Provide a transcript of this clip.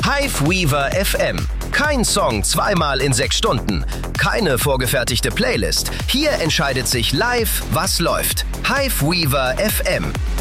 Hive Weaver FM. Kein Song zweimal in 6 Stunden. Keine vorgefertigte Playlist. Hier entscheidet sich live, was läuft. Hive Weaver FM.